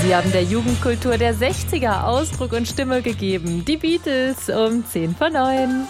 Sie haben der Jugendkultur der 60er Ausdruck und Stimme gegeben. Die Beatles um 10:09.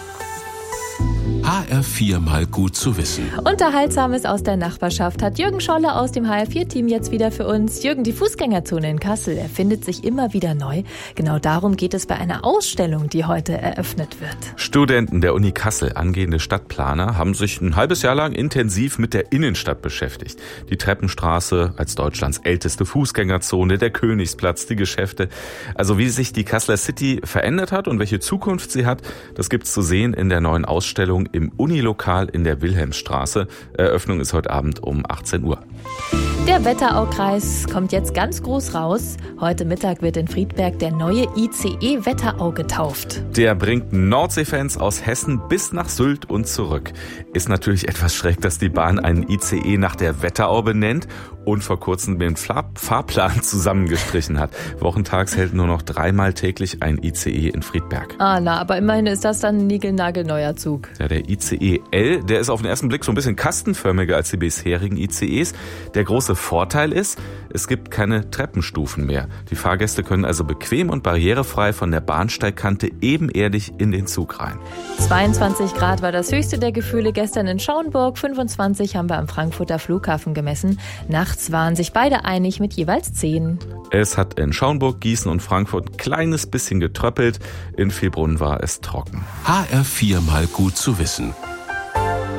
HR4 mal gut zu wissen. Unterhaltsames aus der Nachbarschaft hat Jürgen Scholle aus dem HR4-Team jetzt wieder für uns. Jürgen, die Fußgängerzone in Kassel erfindet sich immer wieder neu. Genau darum geht es bei einer Ausstellung, die heute eröffnet wird. Studenten der Uni Kassel, angehende Stadtplaner, haben sich ein halbes Jahr lang intensiv mit der Innenstadt beschäftigt. Die Treppenstraße als Deutschlands älteste Fußgängerzone, der Königsplatz, die Geschäfte. Also wie sich die Kasseler City verändert hat und welche Zukunft sie hat, das gibt's zu sehen in der neuen Ausstellung im Unilokal in der Wilhelmstraße. Eröffnung ist heute Abend um 18 Uhr. Der Wetteraukreis kommt jetzt ganz groß raus. Heute Mittag wird in Friedberg der neue ICE Wetterau getauft. Der bringt Nordseefans aus Hessen bis nach Sylt und zurück. Ist natürlich etwas schräg, dass die Bahn einen ICE nach der Wetterau benennt und vor kurzem den Fahrplan zusammengestrichen hat. Wochentags hält nur noch 3-mal täglich ein ICE in Friedberg. Aber immerhin ist das dann ein niegelnagelneuer Zug. Ja, der ICE L, der ist auf den ersten Blick so ein bisschen kastenförmiger als die bisherigen ICEs. Der große Vorteil ist, es gibt keine Treppenstufen mehr. Die Fahrgäste können also bequem und barrierefrei von der Bahnsteigkante ebenerdig in den Zug rein. 22 Grad war das höchste der Gefühle gestern in Schauenburg. 25 haben wir am Frankfurter Flughafen gemessen. Nachts waren sich beide einig mit jeweils 10. Es hat in Schauenburg, Gießen und Frankfurt ein kleines bisschen getröppelt. In Vielbrunn war es trocken. HR4 mal gut zu wissen.